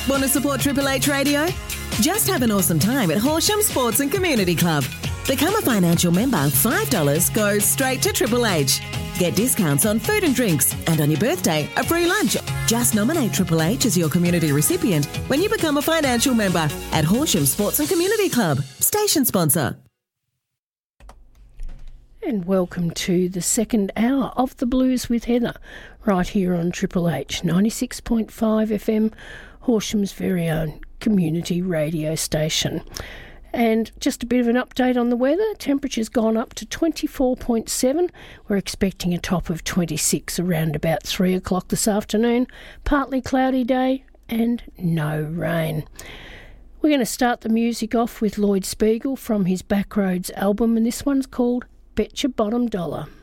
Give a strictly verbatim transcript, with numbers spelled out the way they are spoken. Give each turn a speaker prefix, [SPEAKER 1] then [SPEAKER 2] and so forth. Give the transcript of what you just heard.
[SPEAKER 1] Want to support Triple H Radio? Just have an awesome time at Horsham Sports and Community Club. Become a financial member. five dollars goes straight to Triple H. Get discounts on food and drinks, and on your birthday, a free lunch. Just nominate Triple H as your community recipient when you become a financial member at Horsham Sports and Community Club. Station sponsor.
[SPEAKER 2] And welcome to the second hour of The Blues with Heather, right here on Triple H, ninety-six point five F M, Horsham's very own community radio station. And just a bit of an update on the weather. Temperature's gone up to twenty-four point seven. We're expecting a top of twenty-six around about three o'clock this afternoon. Partly cloudy day and no rain. We're going to start the music off with Lloyd Spiegel from his Backroads album, and this one's called Bet Your Bottom Dollar.